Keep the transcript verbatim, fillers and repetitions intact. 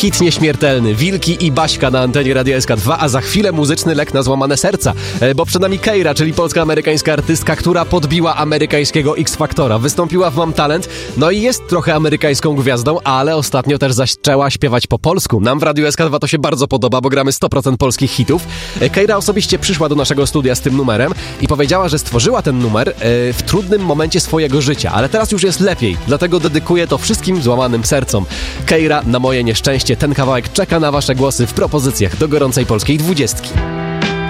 Hit nieśmiertelny, Wilki i Baśka na antenie Radia S K dwa, a za chwilę muzyczny lek na złamane serca, bo przed nami Keira, czyli polsko-amerykańska artystka, która podbiła amerykańskiego X-Faktora. Wystąpiła w Mam Talent, no i jest trochę amerykańską gwiazdą, ale ostatnio też zaczęła śpiewać po polsku. Nam w Radiu S K dwa to się bardzo podoba, bo gramy sto procent polskich hitów. Keira osobiście przyszła do naszego studia z tym numerem i powiedziała, że stworzyła ten numer w trudnym momencie swojego życia, ale teraz już jest lepiej, dlatego dedykuję to wszystkim złamanym sercom. Keira, na moje nieszczęście, ten kawałek czeka na wasze głosy w propozycjach do gorącej polskiej dwudziestki.